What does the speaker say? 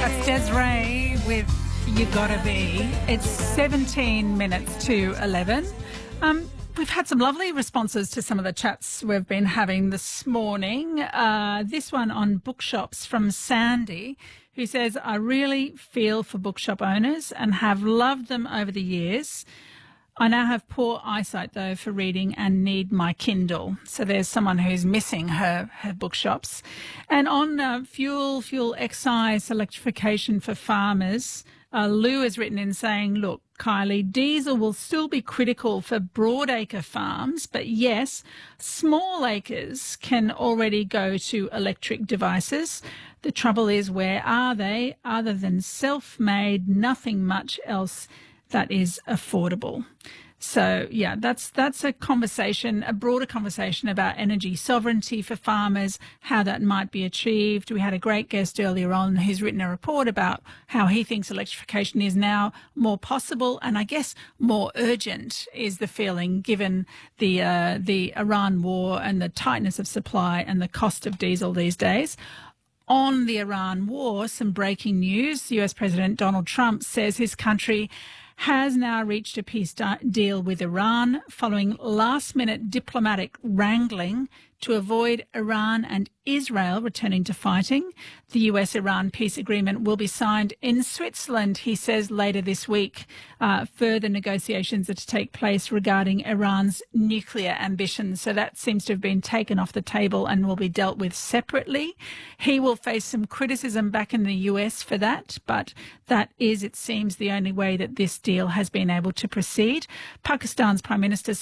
That's Desiree with You Gotta Be. It's 17 minutes to 11. We've had some lovely responses to some of the chats we've been having this morning. This one on bookshops from Sandy, who says, I really feel for bookshop owners and have loved them over the years. I now have poor eyesight, though, for reading and need my Kindle. So there's someone who's missing her bookshops. And on fuel excise, electrification for farmers, Lou has written in saying, look, Kylie, diesel will still be critical for broadacre farms, but yes, small acres can already go to electric devices. The trouble is, where are they? Other than self-made, nothing much else that is affordable. So, yeah, that's a conversation, a broader conversation about energy sovereignty for farmers, how that might be achieved. We had a great guest earlier on who's written a report about how he thinks electrification is now more possible and I guess more urgent is the feeling given the Iran war and the tightness of supply and the cost of diesel these days. On the Iran war, some breaking news. US President Donald Trump says his country has now reached a peace deal with Iran following last-minute diplomatic wrangling to avoid Iran and Israel returning to fighting. The US-Iran peace agreement will be signed in Switzerland, he says, later this week. Further negotiations are to take place regarding Iran's nuclear ambitions. So that seems to have been taken off the table and will be dealt with separately. He will face some criticism back in the US for that, but that is, it seems, the only way that this deal has been able to proceed. Pakistan's Prime Minister